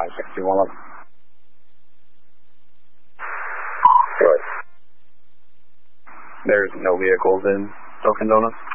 6111. Right. There's no vehicles in Dunkin' Donuts?